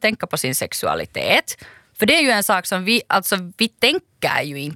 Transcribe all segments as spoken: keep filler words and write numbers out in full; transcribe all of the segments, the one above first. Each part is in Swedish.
tänka på sin sexualitet. För det är ju en sak som vi, alltså vi tänker ju inte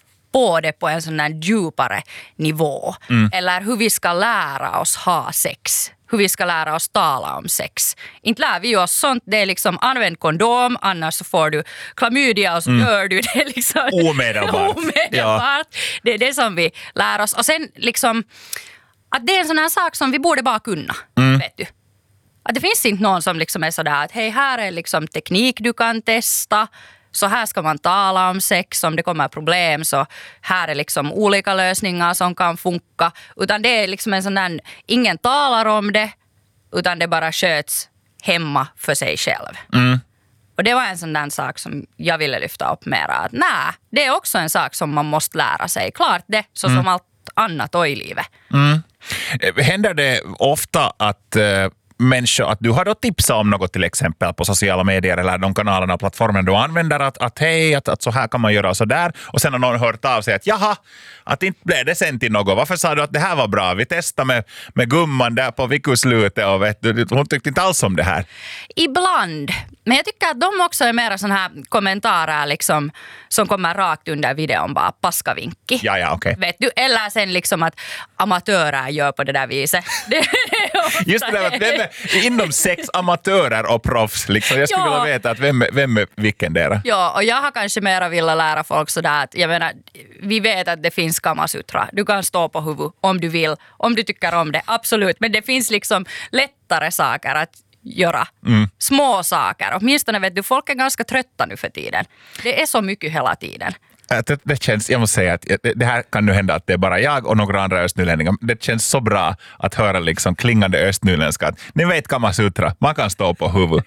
på det på en sån här djupare nivå. Mm. Eller hur vi ska lära oss ha sex. Hur vi ska lära oss tala om sex. Inte lär vi oss sånt. Det är liksom använd kondom, annars så får du klamydia och så mm. gör du det liksom. Omedelbart. Omedelbart. Ja. Det är det som vi lär oss. Och sen liksom att det är en sån här sak som vi borde bara kunna. Mm. Vet du. Att det finns inte någon som liksom är sådär att hej, här är liksom teknik du kan testa. Så här ska man tala om sex, om det kommer problem så här är liksom olika lösningar som kan funka. Utan det är liksom en sån där, ingen talar om det utan det bara sköts hemma för sig själv. Mm. Och det var en sån där sak som jag ville lyfta upp mera. Att nej, det är också en sak som man måste lära sig. Klart det, så mm. som allt annat i livet. Mm. Händer det ofta att uh... människor, att du har då tipsat om något till exempel på sociala medier eller de kanalerna och plattformen du använder att, att hej, att, att så här kan man göra och så där och sen har någon hört av sig att jaha, att inte blev det sen till något. Varför sa du att det här var bra? Vi testade med, med gumman där på vikuslutet och vet du, hon tyckte inte alls om det här. Ibland. Men jag tycker att de också är mera sådana här kommentarer liksom, som kommer rakt under videon bara paskavinki. Ja, ja, okej. Okay. Vet du? Eller sen liksom att amatörer gör på det där viset. Det just det där att vem är inom sex amatörer och proffs. Liksom. Jag skulle ja. vilja veta att vem, vem är vilken där. Ja, och jag har kanske mera vilja lära folk sådär att jag menar, vi vet att det finns kamasutra. Du kan stå på huvud om du vill, om du tycker om det, absolut. Men det finns liksom lättare saker att göra. Mm. Små saker. Åtminstone vet du, folk är ganska trötta nu för tiden. Det är så mycket hela tiden. Det, det känns, jag måste säga att det här kan nu hända att det är bara jag och några andra östnylänningar. Det känns så bra att höra liksom klingande östnyländska. Ni vet Kamasutra, man kan stå på huvud.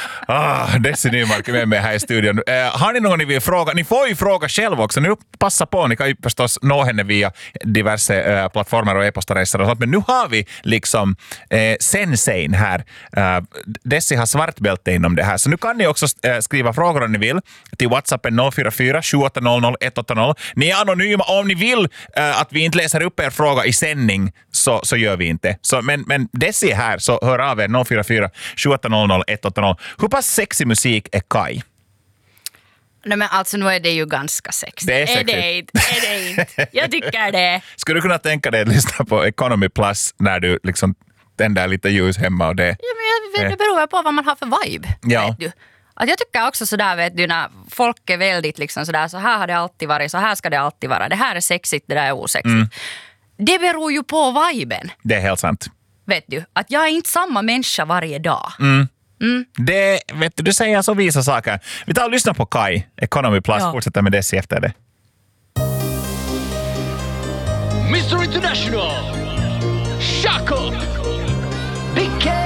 Ah, Desi Nymark är med mig här i studion. Eh, har ni någon ni vill fråga? Ni får ju fråga själv också. Nu passa på, ni kan ju förstås nå henne via diverse eh, plattformar och e-postadresser och sånt. Men nu har vi liksom eh, sensein här. Eh, Desi har svartbälte inom det här. Så nu kan ni också eh, skriva frågor om ni vill till WhatsApp noll fyra fyra sju åtta noll noll ett åtta noll. Ni är anonyma om ni vill uh, att vi inte läser upp er fråga i sändning så, så gör vi inte. Så, men, men Desi är här så hör av er noll fyra fyra sju åtta noll noll ett åtta noll. Hur pass sexig musik är Kai? Nej men alltså nu är det ju ganska sexigt. Det är sexigt. Är det inte? Är det inte? Jag tycker det. Skulle du kunna tänka dig att lyssna på Economy Plus när du liksom tänder lite ljus hemma och det? Ja men jag, det beror på vad man har för vibe. Ja. Vet du? Att jag tycker också sådär, vet du, när folk är väldigt liksom sådär, så här har det alltid varit, så här ska det alltid vara. Det här är sexigt, det där är osexigt. Mm. Det beror ju på viben. Det är helt sant. Vet du, att jag är inte samma människa varje dag. Mm. Mm. Det, vet du, du säger så visa saker. Vi tar och lyssnar på Kai, Economy Plus, ja. Fortsätter med Desi efter det. mister International, Shako, Big K.